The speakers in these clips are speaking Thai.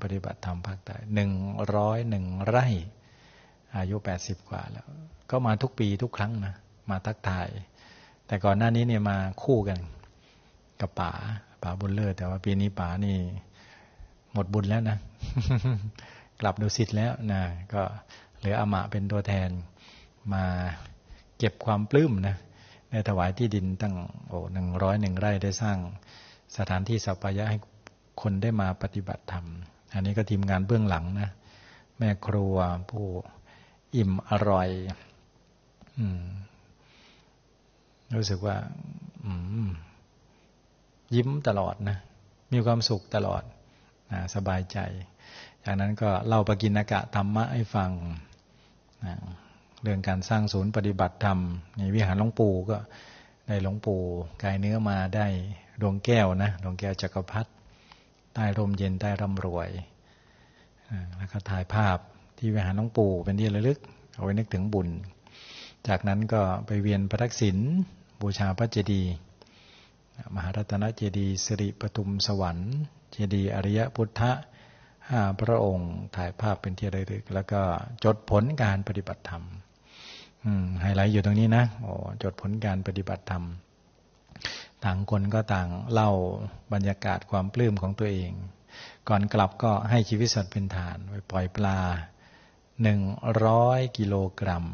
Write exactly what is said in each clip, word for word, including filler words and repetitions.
ปฏิบัติธรรมภาคใต้หนึ่งร้อยหนึ่งไร่อายุแปดสิบกว่าแล้วก็มาทุกปีทุกครั้งนะมาทักทายแต่ก่อนหน้านี้เนี่ยมาคู่กันกับป๋าป๋าบุญเลิศแต่ว่าปีนี้ป๋านี่หมดบุญแล้วนะ กลับดุสิตแล้วนะก็เหลืออามาเป็นตัวแทนมาเก็บความปลื้มนะได้ถวายที่ดินตั้งโอ้หนึ่งร้อยหนึ่งไร่ได้สร้างสถานที่สัปปายะให้คนได้มาปฏิบัติธรรมอันนี้ก็ทีมงานเบื้องหลังนะแม่ครัวผู้อิ่มอร่อยอืมรู้สึกว่าอืมยิ้มตลอดนะมีความสุขตลอดนะสบายใจจากนั้นก็เล่าปกิณกะธรรมะให้ฟังนะเรื่องการสร้างศูนย์ปฏิบัติธรรมในวิหารหลวงปู่ก็ได้หลวงปู่กายเนื้อมาได้ดวงแก้วนะดวงแก้วจักรพรรดิใต้ร่มเย็นใต้ร่ำรวยแล้วก็ถ่ายภาพที่วิหารหลวงปู่เป็นที่ระลึกเอาไว้นึกถึงบุญจากนั้นก็ไปเวียนพระทักษิณบูชาพระเจดีย์มหารัตนเจดีย์สิริปทุมสวรรค์เจดีย์อริยพุทธห้าพระองค์ถ่ายภาพเป็นที่ระลึกแล้วก็จดผลการปฏิบัติธรรมไฮไลท์อยู่ตรงนี้นะโอ้จดผลการปฏิบัติธรรมต่างคนก็ต่างเล่าบรรยากาศความปลื้มของตัวเองก่อนกลับก็ให้ชีวิตสัตว์เป็นทานไปปล่อยปลาหนึ่งร้อยกิโลกรัม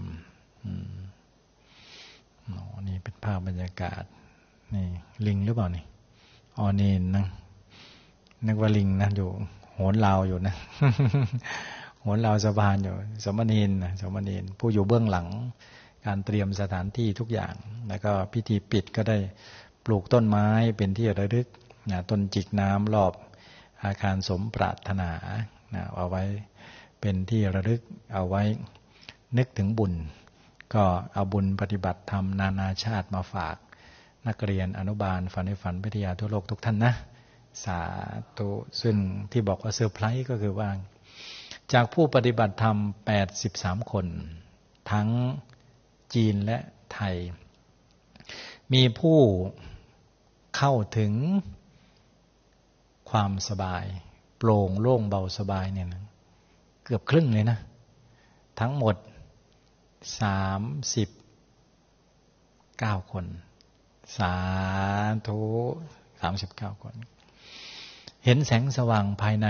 นี่เป็นภาพบรรยากาศนี่ลิงหรือเปล่านี่ออเนนนะนึกว่าลิงนะอยู่โหนลาวอยู่นะ โหนลาวสะพานอยู่สมณีนนะสมณีนผู้อยู่เบื้องหลังการเตรียมสถานที่ทุกอย่างแล้วก็พิธีปิดก็ได้ปลูกต้นไม้เป็นที่ระลึกนะต้นจิกน้ำรอบอาคารสมปรารถนานะเอาไว้เป็นที่ระลึกเอาไว้นึกถึงบุญก็เอาบุญปฏิบัติธรรมนานาชาติมาฝากนักเรียนอนุบาลฝันในฝันวิทยาทั่วโลกทุกท่านนะสาธุซึ่งที่บอกว่าเซอร์ไพรส์ก็คือว่าจากผู้ปฏิบัติธรรมแปดสิบสามคนทั้งจีนและไทยมีผู้เข้าถึงความสบายโปร่งโล่งเบาสบายเนี่ยนะเกือบครึ่งเลยนะทั้งหมดสามสิบเก้าคนสาธุสามสิบเก้าคนเห็นแสงสว่างภายใน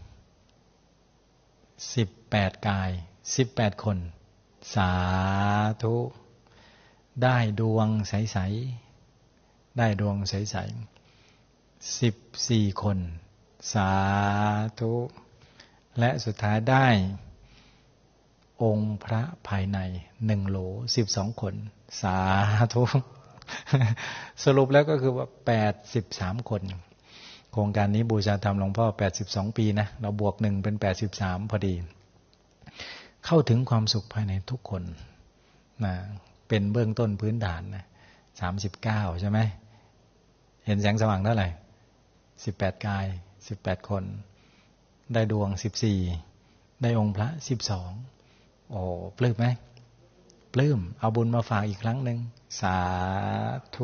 สิบแปดกายสิบแปดคนสาธุได้ดวงใสๆได้ดวงใสๆสิบสี่คนสาธุและสุดท้ายได้องค์พระภายในหนึ่งโหลสิบสองคนสาธุสรุปแล้วก็คือว่าแปดสิบสามคนโครงการนี้บูชาธรรมหลวงพ่อแปดสิบสองปีนะเราบวกหนึ่งเป็นแปดสิบสามพอดีเข้าถึงความสุขภายในทุกคนนะเป็นเบื้องต้นพื้นฐานนะสามสิบเก้าใช่ไหมเห็นแสงสว่างเท่าไหร่สิบแปดกายสิบแปดคนได้ดวงสิบสี่ได้องค์พระสิบสองโอ้ปลื้มไหมปลื้มเอาบุญมาฝากอีกครั้งหนึ่งสาธุ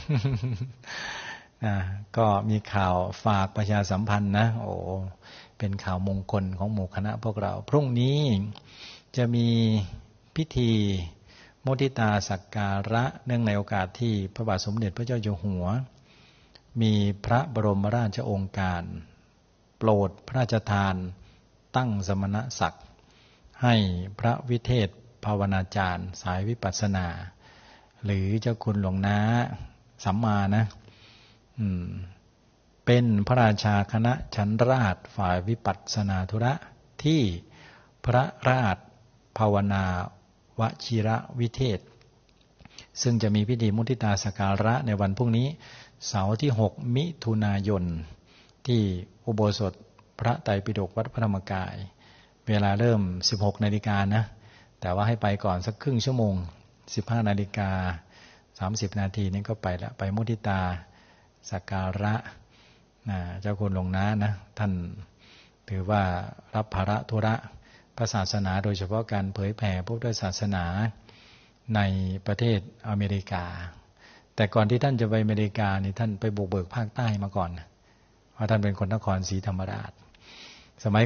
ก็มีข่าวฝากประชาสัมพันธ์นะโอ้เป็นข่าวมงคลของหมู่คณะพวกเราพรุ่งนี้จะมีพิธีมุทิตาสักการะเนื่องในโอกาสที่พระบาทสมเด็จพระเจ้าอยู่หัวมีพระบรมราชโองการโปรดพระราชทานตั้งสมณศักดิ์ให้พระวิเทศภาวนาจารย์สายวิปัสสนาหรือเจ้าคุณหลวงนาสัมมานะอืมเป็นพระราชาคณะชั้นราชฝ่ายวิปัสสนาธุระที่พระราชภาวนาวชิระวิเทศซึ่งจะมีพิธีมุทิตาสักการะในวันพรุ่งนี้เสาร์ที่หกมิถุนายนที่อุโบสถพระไตรปิฎกวัดพระธรรมกายเวลาเริ่มสิบหกนาฬิกานะแต่ว่าให้ไปก่อนสักครึ่งชั่วโมงสิบห้านาฬิกาสามสิบนาทีนี้ก็ไปละไปมุทิตาสักการะนะเจ้าคุณหลวงนานะท่านถือว่ารับภาระธุระพระศาสนาโดยเฉพาะการเผยแผ่พุทธศาสนาในประเทศอเมริกาแต่ก่อนที่ท่านจะไปอเมริกานี่ท่านไปบุกเบิกภาคใต้มาก่อนเพราะท่านเป็นคนนครศรีธรรมราชสมัย